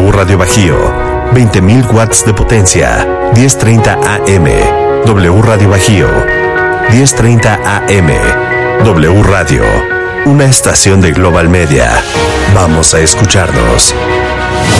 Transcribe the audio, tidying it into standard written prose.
W Radio Bajío, 20.000 watts de potencia, 10:30 AM. W Radio Bajío, 10:30 AM. W Radio, una estación de Global Media. Vamos a escucharnos.